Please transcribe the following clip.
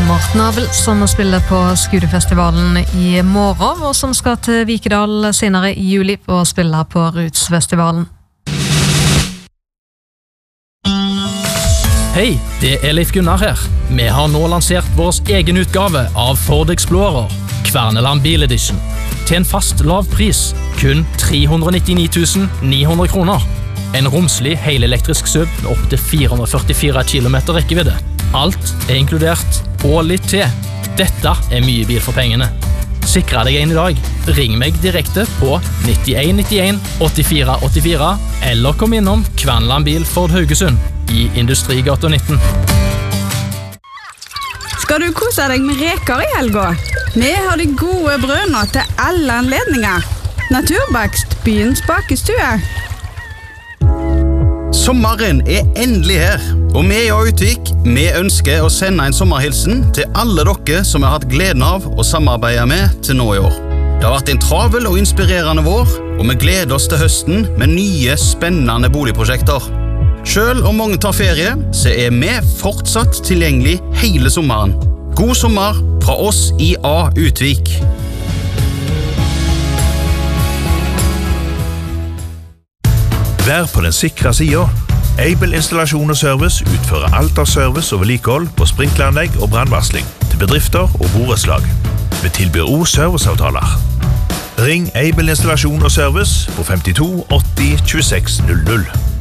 Morten Abel, som spiller på Skudefestivalen I morgen, og som skal til Vikedal senere I juli og spille på Rootsfestivalen. Hei, det Leif Gunnar her. Vi har nå lansert vår egen utgave av Ford Explorer, Kverneland Bil Edition, til en fast lav pris, kun 399 900 kroner. En romslig helelektrisk SUV med opp til 444 km rekkevidde. Alt inkludert, og litt til. Dette mye bil for pengene. Sikre deg en I dag. Ring meg direkte på 9191 84 84, eller kom innom Kverneland Bil Ford Haugesund I Industrigata 19. Skal du kose deg med reker I helga? Vi har de gode brødene til alle anledninger. Naturbakst, byens bakestue. Sommeren endelig her, og vi I Utvik, vi ønsker å sende en sommerhilsen til alle dere som har hatt gleden av å samarbeide med til nå I år. Det har vært en travel og inspirerende vår, og vi gleder oss til høsten med nye, spennende boligprosjekter. Selv om mange tar ferie, så vi fortsatt tilgjengelig hele sommeren. God sommer fra oss I Utvik. Vær på den sikre siden. Able Installasjon og Service utfører alt av service og vedlikehold på sprinkleranlegg og brannvarsling til bedrifter og borettslag. Vi tilbyr også serviceavtaler. Ring Able Installasjon og Service på 52 80 26 00.